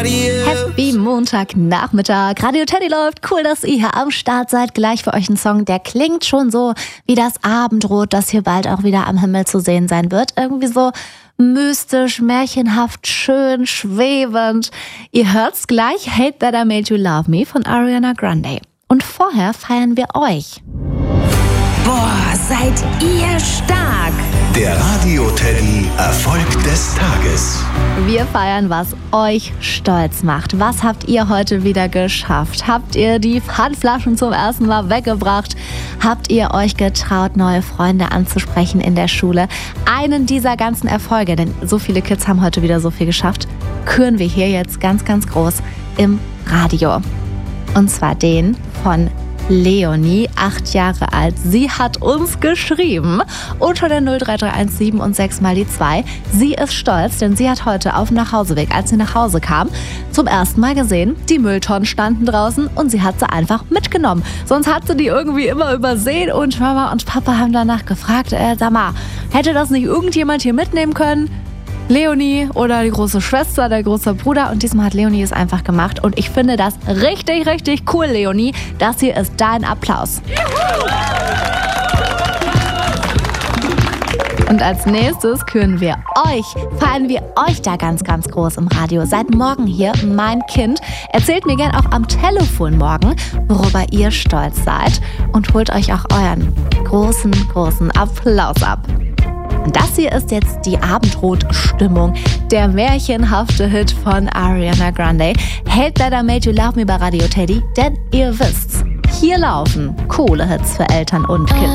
Happy Montagnachmittag. Radio Teddy läuft. Cool, dass ihr hier am Start seid. Gleich für euch ein Song, der klingt schon so wie das Abendrot, das hier bald auch wieder am Himmel zu sehen sein wird. Irgendwie so mystisch, märchenhaft, schön, schwebend. Ihr hört's gleich. Hate That I Made You Love Me von Ariana Grande. Und vorher feiern wir euch. Boah, seid ihr stark! Der Radio Teddy Erfolg des Tages. Wir feiern, was euch stolz macht. Was habt ihr heute wieder geschafft? Habt ihr die Pfandflaschen zum ersten Mal weggebracht? Habt ihr euch getraut, neue Freunde anzusprechen in der Schule? Einen dieser ganzen Erfolge, denn so viele Kids haben heute wieder so viel geschafft, küren wir hier jetzt ganz, ganz groß im Radio. Und zwar den von Leonie, 8 Jahre alt. Sie hat uns geschrieben unter der 03317 und 6 mal die 2. Sie ist stolz, denn sie hat heute auf dem Nachhauseweg, als sie nach Hause kam, zum ersten Mal gesehen, die Mülltonnen standen draußen und sie hat sie einfach mitgenommen. Sonst hat sie die irgendwie immer übersehen und Mama und Papa haben danach gefragt, sag mal, hätte das nicht irgendjemand hier mitnehmen können? Leonie oder die große Schwester, der große Bruder, und diesmal hat Leonie es einfach gemacht und ich finde das richtig, richtig cool, Leonie. Das hier ist dein Applaus. Und als nächstes feiern wir euch da ganz, ganz groß im Radio. Seit morgen hier mein Kind. Erzählt mir gern auch am Telefon morgen, worüber ihr stolz seid und holt euch auch euren großen, großen Applaus ab. Und das hier ist jetzt die Abendrot-Stimmung, der märchenhafte Hit von Ariana Grande. Hate That I Made You Love Me bei Radio Teddy, denn ihr wisst's, hier laufen coole Hits für Eltern und Kinder.